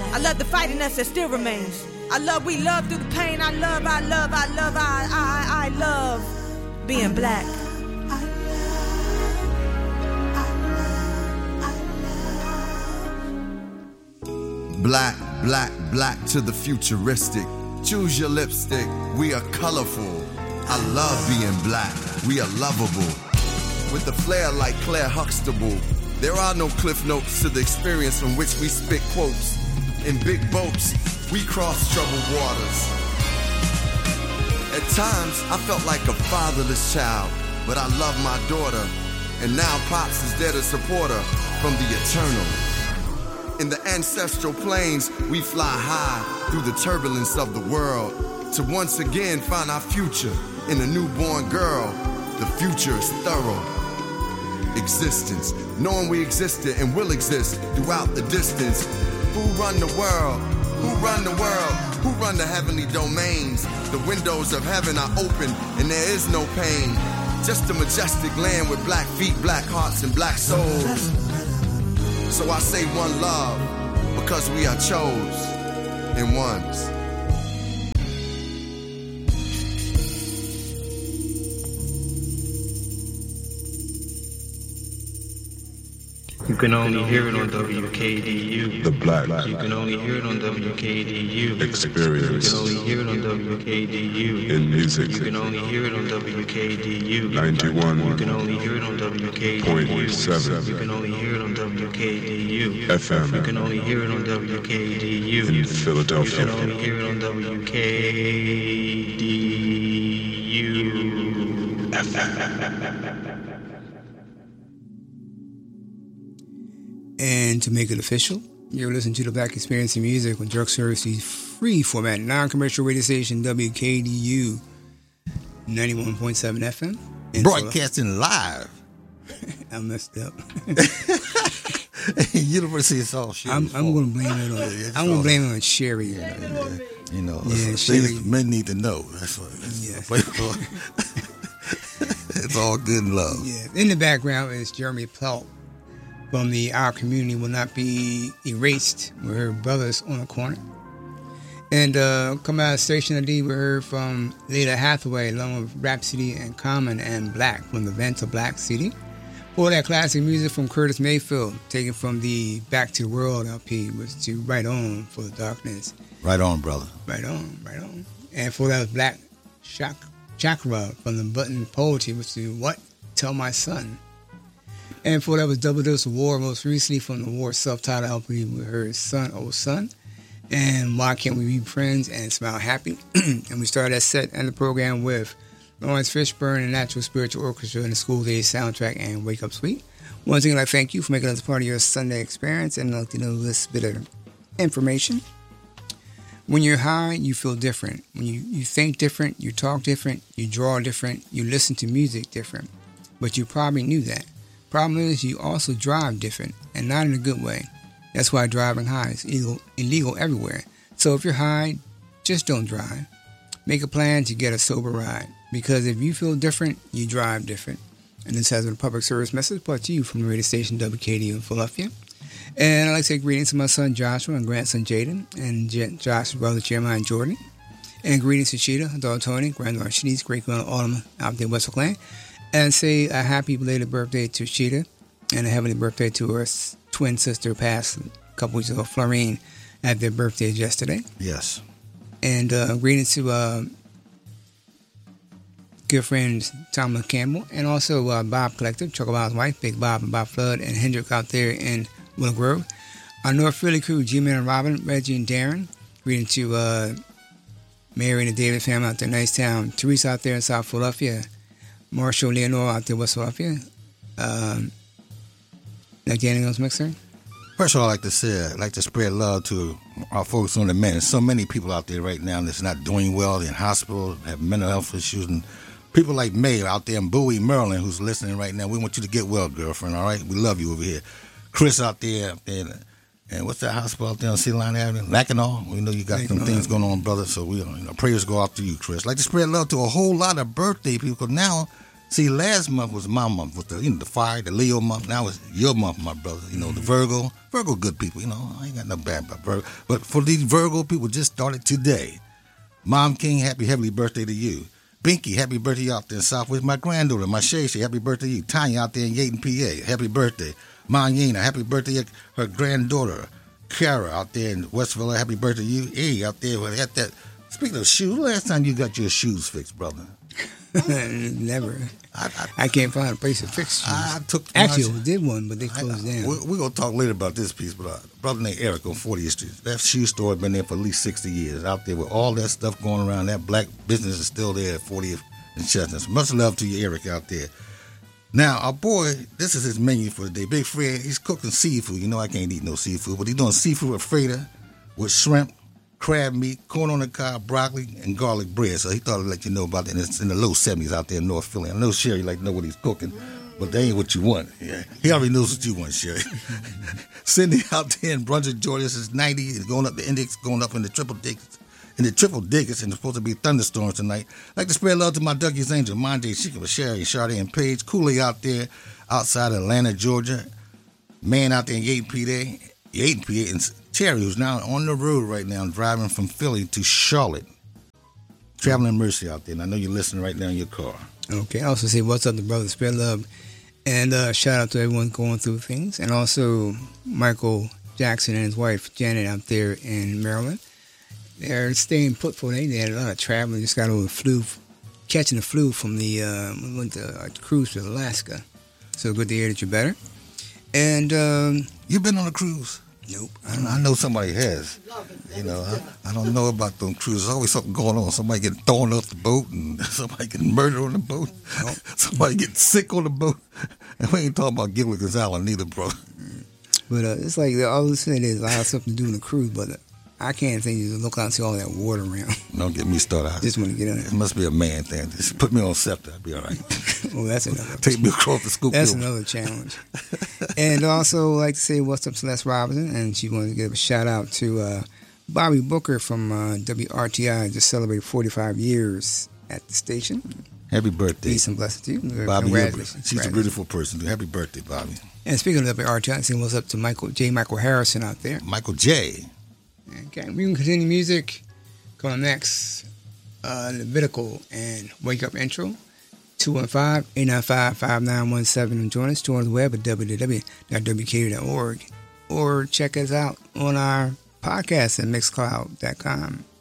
I love the fight in us that still remains. We love through the pain. I love being black. Black, black, black to the futuristic. Choose your lipstick, we are colorful. I love being black, we are lovable. With the flair like Claire Huxtable, there are no cliff notes to the experience from which we spit quotes. In big boats, we cross troubled waters. At times, I felt like a fatherless child, but I love my daughter, and now Pops is there to support her from the eternal. In the ancestral plains, we fly high through the turbulence of the world to once again find our future in a newborn girl. The future is thorough. Existence, knowing we existed and will exist throughout the distance. Who run the world? Who run the world? Who run the heavenly domains? The windows of heaven are open and there is no pain. Just a majestic land with black feet, black hearts, and black souls. So I say one love, because we are chose in ones. You can only hear it on WKDU. The Black. You can only hear it on WKDU. Experience. You can only hear it on WKDU. In music. You can only hear it on WKDU. 91. You can only hear it on WKDU. 0.7. You can only hear it on WKDU. FM. You can only hear it on WKDU. In Philadelphia. You can only hear it on WKDU. FM. And to make it official, you're listening to the Black Experience in Music on Drug Service's free format, non-commercial radio station WKDU 91.7 FM. Broadcasting live. I messed up. University of South Sherry. I'm going to blame it on. I'm going to blame it on Sherry. You know, Sherry. things men need to know. That's what. It's all good in love. Yeah. In the background is Jeremy Pelt from the Our Community Will Not Be Erased with her brothers on the corner. And come out of Station ID, we heard from Leda Hathaway along with Rhapsody and Common and Black from the Vanta Black CD. For that classic music from Curtis Mayfield, taken from the Back to the World LP, was to Right On for the Darkness. Right on, brother. Right on, right on. And for that was Black Chakra from the Button Poetry, was to What? Tell My Son. And for that was Double Dose of War, most recently from the War self-titled LP, we heard Son, Oh Son, and Why Can't We Be Friends and Smile Happy. And we started that set and the program with Lawrence Fishburne and Natural Spiritual Orchestra and the School Days soundtrack and Wake Up Sweet. Once again, I'd like to thank you for making us part of your Sunday experience, and I'd like to know this bit of information. When you're high, you feel different. When you think different, you talk different, you draw different, you listen to music different. But you probably knew that. Problem is, you also drive different, and not in a good way. That's why driving high is illegal everywhere. So if you're high, just don't drive. Make a plan to get a sober ride, because if you feel different, you drive different. And this has been a public service message brought to you from the radio station WKDU in Philadelphia. And I'd like to say greetings to my son Joshua and grandson Jaden, and Josh's brother Jeremiah and Jordan. And greetings to Sheeta, daughter Tony, granddaughter Shanice, great-grandmother Autumn out there in West Oakland. And say a happy belated birthday to Sheeta, and a heavenly birthday to her twin sister passed a couple weeks ago, Florine, at their birthdays yesterday. Yes. And greetings to good friends Tom Campbell, and also Bob Collective, Choco Bob's wife, Big Bob and Bob Flood, and Hendrick out there in Willow Grove. Our North Philly crew, G-Man and Robin, Reggie and Darren. Greetings to Mary and the David family out there in Nicetown. Teresa out there in South Philadelphia. Marshall Leonore out there in West Philadelphia. Like anything else, Mixer? First of all, I'd like to spread love to our folks on the men. There's so many people out there right now that's not doing well, in hospital, have mental health issues, and people like May out there in Bowie, Maryland, who's listening right now. We want you to get well, girlfriend, all right? We love you over here. Chris out there, and what's that hospital out there on Cedar Line Avenue? Mackinac. We know you got some things going on, brother, so we prayers go out to you, Chris. I'd like to spread love to a whole lot of birthday people, because now See, last month was my month with the fire, the Leo month. Now it's your month, my brother. The Virgo. Virgo good people, I ain't got no bad about Virgo. But for these Virgo people just started today. Mom King, happy heavenly birthday to you. Binky, happy birthday out there in Southwest. My granddaughter, my Shay, happy birthday to you. Tanya out there in Yaton, PA, happy birthday. Manyena, happy birthday. Her granddaughter, Kara, out there in Westville, happy birthday to you. E, out there at that. Speaking of shoes, last time you got your shoes fixed, brother? Never. I can't find a place to fix shoes. Actually, I did one, but they closed down. We're going to talk later about this piece, but a brother named Eric on 40th Street, that shoe store has been there for at least 60 years. Out there with all that stuff going around, that black business is still there at 40th and Chestnut. So much love to you, Eric, out there. Now, our boy, this is his menu for the day. Big Fred, he's cooking seafood. I can't eat no seafood, but he's doing seafood Alfredo with shrimp, crab meat, corn on the cob, broccoli, and garlic bread. So he thought I'd let you know about that. It's in the low 70s out there in North Philly. I know Sherry like to know what he's cooking, but that ain't what you want. Yeah. He already knows what you want, Sherry. Cindy out there in Brunswick, Georgia, this is 90. It's going up, the index going up in the triple digits. And it's supposed to be thunderstorms tonight. I'd like to spread love to my Dougie's Angel, Monday, Shika, Sherry, Sade, and Paige. Kool-Aid out there outside Atlanta, Georgia. Man out there in Yaton, PA, and Terry, who's now on the road right now, driving from Philly to Charlotte. Traveling Mercy out there, and I know you're listening right now in your car. Okay, I also say what's up to brothers, spread love, and shout out to everyone going through things, and also Michael Jackson and his wife Janet out there in Maryland. They're staying put for they had a lot of traveling, just got over the flu, catching the flu from the went to a cruise to Alaska. So good to hear that you're better. And you been on a cruise? Nope. I know somebody has. I don't know about them cruises. There's always something going on. Somebody getting thrown off the boat, and somebody getting murdered on the boat. Nope. Somebody getting sick on the boat. And we ain't talking about Gilligan's Island neither, bro. But it's like all this thing is I have something to do on a cruise, but I can't think you look out and see all that water around. Don't get me started. I just want to get on it. It must be a man thing. Just put me on SEPTA. I'll be all right. Well, that's another. Take me across the scoop. That's another challenge. And also like to say what's up to Celeste Robinson, and she wanted to give a shout out to Bobby Booker from WRTI, just celebrated 45 years at the station. Happy birthday. Peace and blessings to you. Bobby, she's a beautiful person. Happy birthday, Bobby. And speaking of WRTI, saying what's up to Michael Harrison out there. Michael J. Okay, we can continue music. Going next, Levitical and Wake Up Intro. 215-895-5917 and join us. Join the web at www.wku.org or check us out on our podcast at mixcloud.com.